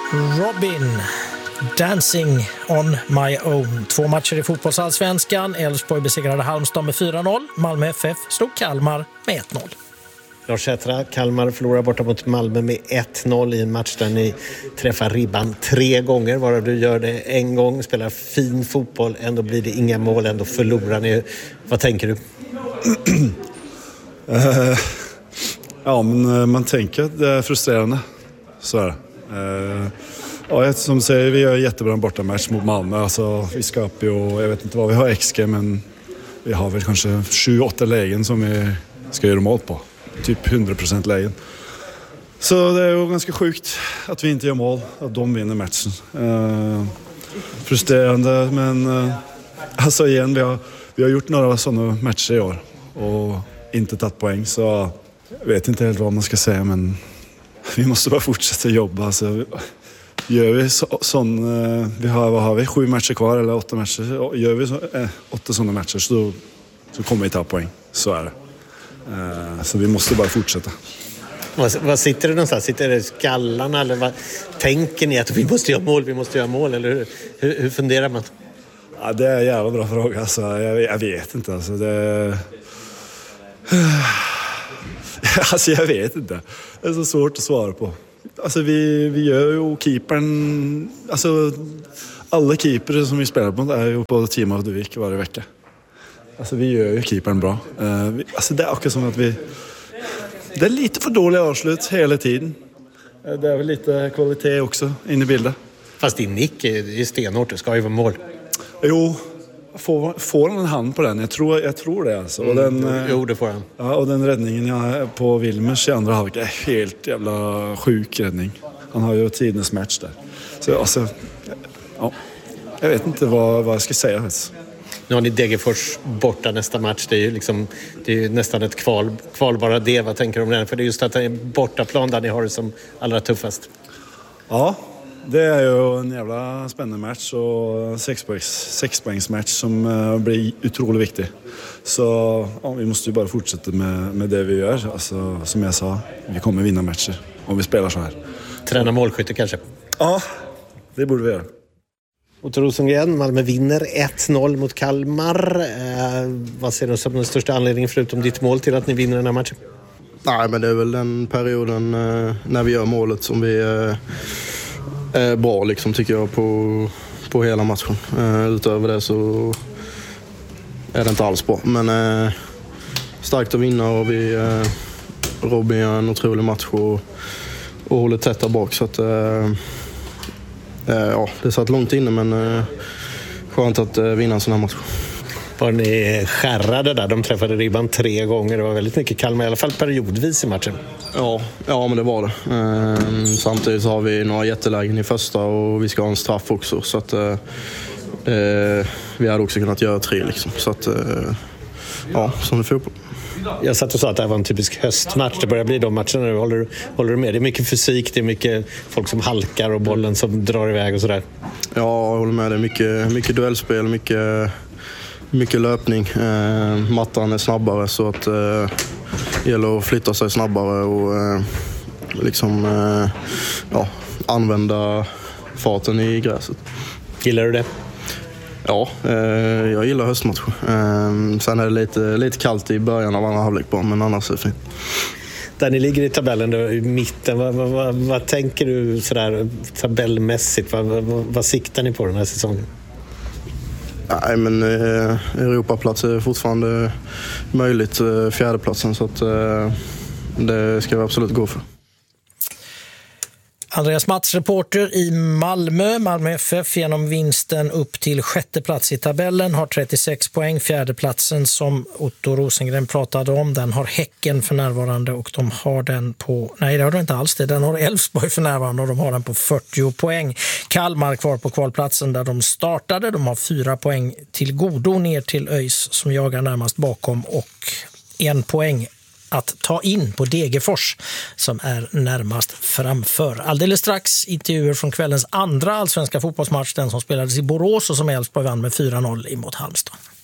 Robin, Dancing on my own. 2 matcher i fotbollsallsvenskan. Elfsborg besegrade Halmstad med 4-0. Malmö FF slog Kalmar med 1-0. Lars Sätra, Kalmar förlorar borta mot Malmö med 1-0 i en match där ni träffar ribban 3 gånger. Varav du gör det en gång, spelar fin fotboll, ändå blir det inga mål, ändå förlorar ni. Vad tänker du? Ja, men man tänker att det är frustrerande. Så är det. Ja, som säger, vi gör en jättebra bortamatch mot Malmö. Alltså, vi skapar ju, jag vet inte vad vi har XG, men vi har väl kanske 7-8 lägen som vi ska göra mål på. Typ 100% lägen. Så det är ju ganska sjukt att vi inte gör mål, att de vinner matchen. Frustrerande, men alltså igen, vi har gjort några sådana matcher i år och inte tagit poäng, så jag vet inte helt vad man ska säga, men vi måste bara fortsätta jobba. Alltså, gör vi vi har vi 7 matcher kvar eller 8 matcher, gör vi 8 sådana matcher så kommer vi ta poäng, så är det. Så vi måste bara fortsätta. Vad sitter det någonstans? Sitter det i skallarna eller vad tänker ni, att vi måste göra mål eller hur funderar man? Ja, det är en jävla bra fråga, alltså, jag vet inte, alltså, alltså jag vet inte. Det är så svårt att svara på. Alltså vi gör ju keepern, alltså alla keeper som vi spelar på är ju på Team of the Week varje vecka. Alltså vi gör ju keepern bra. Alltså det är också som att det är lite för dåliga avslut hela tiden. Det är väl lite kvalitet också in i bilden. Fast din nick är stenhårt, det ska ju vara mål. Jo, får han en hand på den? Jag tror det alltså. Och Jo, det får han. Ja, och den räddningen på Wilmers i andra halvlek är helt jävla sjuk räddning. Han har ju tidens match där. Så alltså, ja, jag vet inte vad jag ska säga. Nu har ni Degerfors borta nästa match. Det är ju nästan ett kval bara det. Vad tänker du om den? För det är just att det är bortaplan där ni har det som allra tuffast. Ja, det är ju en jävla spännande match och 6-poängsmatch som blir otroligt viktig. Så ja, vi måste ju bara fortsätta med det vi gör. Alltså, som jag sa, vi kommer vinna matcher om vi spelar så här. Träna målskytte kanske? Ja, det borde vi göra. Otto Rosengren, Malmö vinner 1-0 mot Kalmar. Vad ser du som den största anledningen förutom ditt mål till att ni vinner den här matchen? Nej, men det är väl den perioden när vi gör målet som vi är bra liksom, tycker jag, på hela matchen. Utöver det så är det inte alls bra. Men starkt att vinna och Robin gör en otrolig match och håller tätt där bak. Så att, ja, det satt långt inne, men skönt att vinna en sån här match. Var ni skärrade där? De träffade ribban 3 gånger. Det var väldigt mycket Kalmar, i alla fall periodvis i matchen. Ja, men det var det. Samtidigt så har vi några jättelägen i första och vi ska ha en straff också. Så att vi hade också kunnat göra 3 liksom. Så att, ja, som det fotboll. Jag satt och sa att det här var en typisk höstmatch. Det börjar bli de matcherna nu. Håller du med? Det är mycket fysik, det är mycket folk som halkar och bollen som drar iväg och sådär. Ja, jag håller med. Det är mycket duellspel, mycket löpning. Mattan är snabbare, så att det gäller att flytta sig snabbare och använda farten i gräset. Gillar du det? Ja, jag gillar höstmatcher. Sen är det lite kallt i början av andra halvlek på, men annars är det fint. Där ni ligger i tabellen då, i mitten, vad tänker du sådär tabellmässigt? Vad siktar ni på den här säsongen? Nej, men Europaplats är fortfarande möjligt, 4:e platsen, så att det ska vi absolut gå för. Andreas Mats, reporter i Malmö FF, genom vinsten upp till 6:e plats i tabellen, har 36 poäng. 4:e platsen som Otto Rosengren pratade om, den har Häcken för närvarande, och de har den på, nej det har de inte alls det, den har Elfsborg för närvarande och de har den på 40 poäng. Kalmar kvar på kvalplatsen där de startade, de har 4 poäng till godo ner till ÖIS som jagar närmast bakom, och 1 poäng att ta in på Degerfors som är närmast framför. Alldeles strax intervjuer från kvällens andra allsvenska fotbollsmatch, den som spelades i Borås och som Elfsborg vann med 4-0 emot Halmstad.